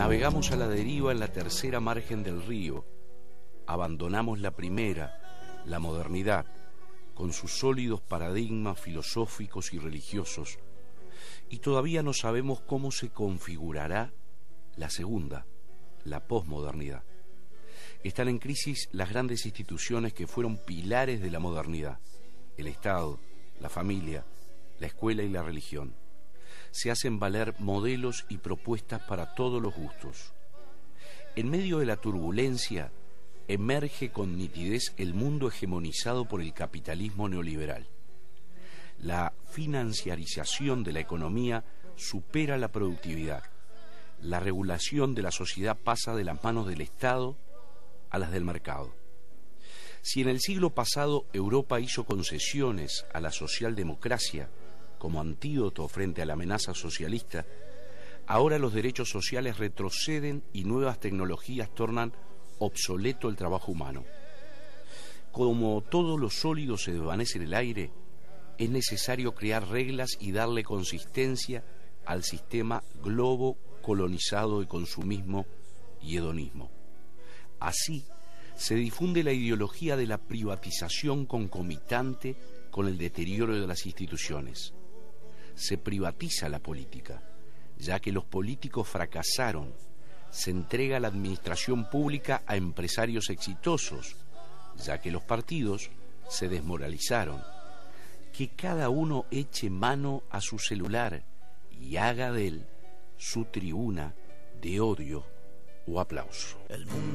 Navegamos a la deriva en la tercera margen del río. Abandonamos la primera, la modernidad, con sus sólidos paradigmas filosóficos y religiosos, y todavía no sabemos cómo se configurará la segunda, la posmodernidad. Están en crisis las grandes instituciones que fueron pilares de la modernidad: el Estado, la familia, la escuela y la religión. Se hacen valer modelos y propuestas para todos los gustos. En medio de la turbulencia, emerge con nitidez el mundo hegemonizado por el capitalismo neoliberal. La financiarización de la economía supera la productividad. La regulación de la sociedad pasa de las manos del Estado a las del mercado. Si en el siglo pasado Europa hizo concesiones a la socialdemocracia como antídoto frente a la amenaza socialista, ahora los derechos sociales retroceden y nuevas tecnologías tornan obsoleto el trabajo humano. Como todo lo sólido se desvanece en el aire, es necesario crear reglas y darle consistencia al sistema globo colonizado de consumismo y hedonismo. Así se difunde la ideología de la privatización concomitante con el deterioro de las instituciones. Se privatiza la política, ya que los políticos fracasaron. Se entrega la administración pública a empresarios exitosos, ya que los partidos se desmoralizaron. Que cada uno eche mano a su celular y haga de él su tribuna de odio o aplauso. El mundo